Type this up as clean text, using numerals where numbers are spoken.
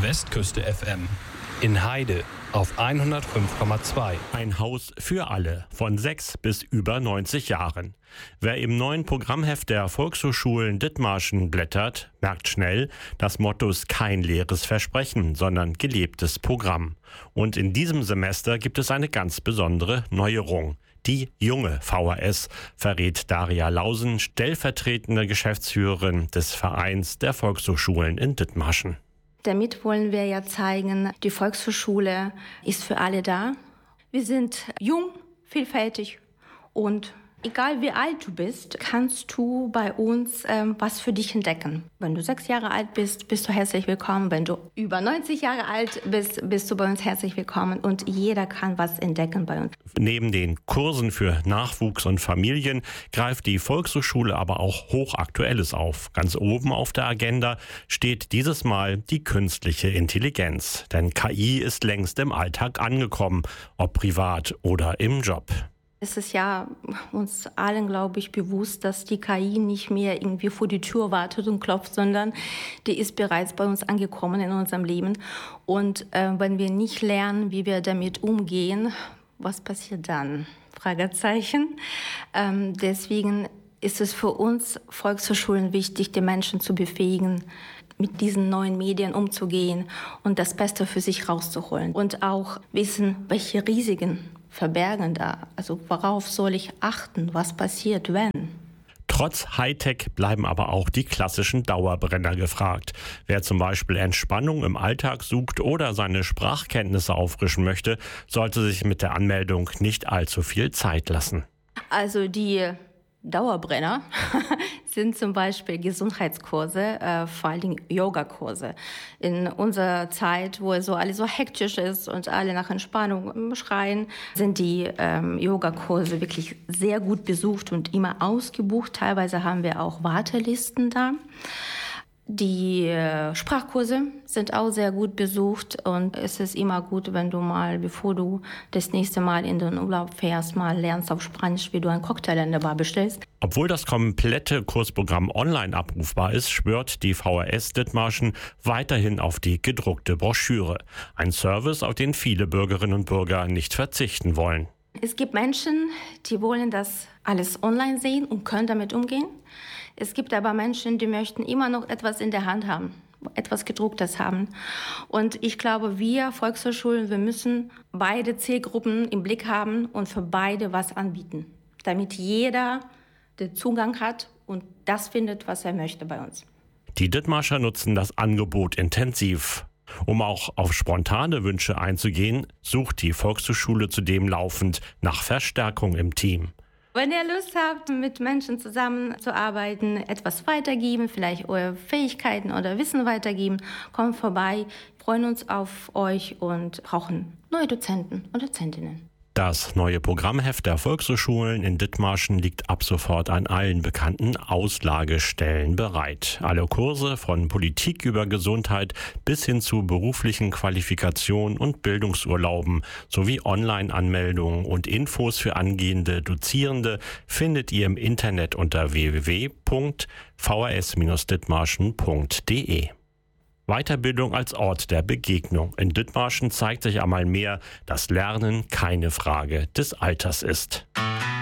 Westküste FM. In Heide auf 105,2. Ein Haus für alle von 6 bis über 90 Jahren. Wer im neuen Programmheft der Volkshochschulen Dithmarschen blättert, merkt schnell, das Motto ist kein leeres Versprechen, sondern gelebtes Programm. Und in diesem Semester gibt es eine ganz besondere Neuerung. Die junge VHS, verrät Daria Lausen, stellvertretende Geschäftsführerin des Vereins der Volkshochschulen in Dithmarschen. Damit wollen wir ja zeigen, die Volkshochschule ist für alle da. Wir sind jung, vielfältig und egal wie alt du bist, kannst du bei uns was für dich entdecken. Wenn du 6 Jahre alt bist, bist du herzlich willkommen. Wenn du über 90 Jahre alt bist, bist du bei uns herzlich willkommen. Und jeder kann was entdecken bei uns. Neben den Kursen für Nachwuchs und Familien greift die Volkshochschule aber auch Hochaktuelles auf. Ganz oben auf der Agenda steht dieses Mal die künstliche Intelligenz. Denn KI ist längst im Alltag angekommen, ob privat oder im Job. Es ist ja uns allen, glaube ich, bewusst, dass die KI nicht mehr irgendwie vor die Tür wartet und klopft, sondern die ist bereits bei uns angekommen in unserem Leben. Und wenn wir nicht lernen, wie wir damit umgehen, was passiert dann? Fragezeichen. Deswegen ist es für uns Volkshochschulen wichtig, die Menschen zu befähigen, mit diesen neuen Medien umzugehen und das Beste für sich rauszuholen. Und auch wissen, welche Risiken verbergen da. Also worauf soll ich achten? Was passiert, wenn? Trotz Hightech bleiben aber auch die klassischen Dauerbrenner gefragt. Wer zum Beispiel Entspannung im Alltag sucht oder seine Sprachkenntnisse auffrischen möchte, sollte sich mit der Anmeldung nicht allzu viel Zeit lassen. Also die Dauerbrenner sind zum Beispiel Gesundheitskurse, vor allen Dingen Yogakurse. In unserer Zeit, wo es so alles so hektisch ist und alle nach Entspannung schreien, sind die Yogakurse wirklich sehr gut besucht und immer ausgebucht. Teilweise haben wir auch Wartelisten da. Die Sprachkurse sind auch sehr gut besucht und es ist immer gut, wenn du mal, bevor du das nächste Mal in den Urlaub fährst, mal lernst auf Spanisch, wie du einen Cocktail in der Bar bestellst. Obwohl das komplette Kursprogramm online abrufbar ist, schwört die VHS Dithmarschen weiterhin auf die gedruckte Broschüre. Ein Service, auf den viele Bürgerinnen und Bürger nicht verzichten wollen. Es gibt Menschen, die wollen das alles online sehen und können damit umgehen. Es gibt aber Menschen, die möchten immer noch etwas in der Hand haben, etwas Gedrucktes haben. Und ich glaube, wir Volkshochschulen, wir müssen beide Zielgruppen im Blick haben und für beide was anbieten, damit jeder den Zugang hat und das findet, was er möchte bei uns. Die Dithmarscher nutzen das Angebot intensiv. Um auch auf spontane Wünsche einzugehen, sucht die Volkshochschule zudem laufend nach Verstärkung im Team. Wenn ihr Lust habt, mit Menschen zusammenzuarbeiten, etwas weitergeben, vielleicht eure Fähigkeiten oder Wissen weitergeben, kommt vorbei. Wir freuen uns auf euch und brauchen neue Dozenten und Dozentinnen. Das neue Programmheft der Volkshochschulen in Dithmarschen liegt ab sofort an allen bekannten Auslagestellen bereit. Alle Kurse von Politik über Gesundheit bis hin zu beruflichen Qualifikationen und Bildungsurlauben sowie Online-Anmeldungen und Infos für angehende Dozierende findet ihr im Internet unter www.vhs-dithmarschen.de. Weiterbildung als Ort der Begegnung. In Dithmarschen zeigt sich einmal mehr, dass Lernen keine Frage des Alters ist.